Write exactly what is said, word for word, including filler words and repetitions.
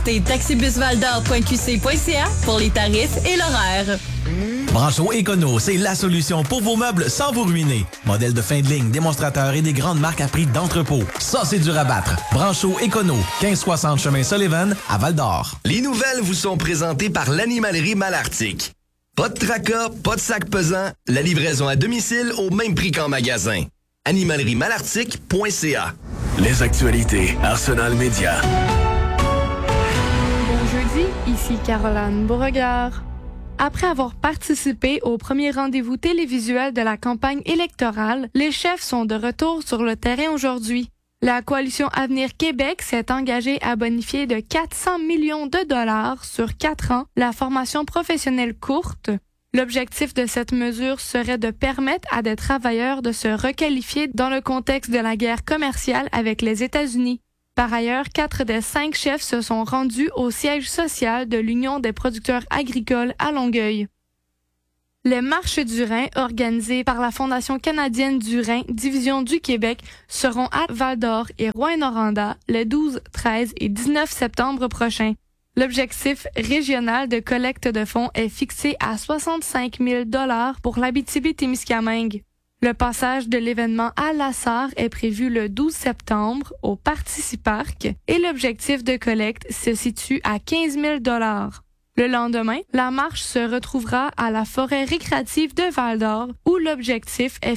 taxibus val d'or point q c point c a pour les tarifs et l'horaire. Brancho Econo, c'est la solution pour vos meubles sans vous ruiner. Modèles de fin de ligne, démonstrateurs et des grandes marques à prix d'entrepôt. Ça, c'est dur à battre. Brancho Econo, quinze soixante chemin Sullivan à Val-d'Or. Les nouvelles vous sont présentées par l'Animalerie Malartic. Pas de tracas, pas de sacs pesants, la livraison à domicile au même prix qu'en magasin. animalerie malartic point c a. Les actualités Arsenal Média. Bon jeudi, ici Caroline Beauregard. Après avoir participé au premier rendez-vous télévisuel de la campagne électorale, les chefs sont de retour sur le terrain aujourd'hui. La Coalition Avenir Québec s'est engagée à bonifier de quatre cents millions de dollars sur quatre ans la formation professionnelle courte. L'objectif de cette mesure serait de permettre à des travailleurs de se requalifier dans le contexte de la guerre commerciale avec les États-Unis. Par ailleurs, quatre des cinq chefs se sont rendus au siège social de l'Union des producteurs agricoles à Longueuil. Les marches du Rhin, organisées par la Fondation canadienne du Rhin, division du Québec, seront à Val-d'Or et Rouyn-Noranda les douze, treize et dix-neuf septembre prochains. L'objectif régional de collecte de fonds est fixé à soixante-cinq mille dollars pour l'Abitibi-Témiscamingue. Le passage de l'événement à La Sarre est prévu le douze septembre au Participarc et l'objectif de collecte se situe à quinze mille dollars. Le lendemain, la marche se retrouvera à la forêt récréative de Val-d'Or où l'objectif est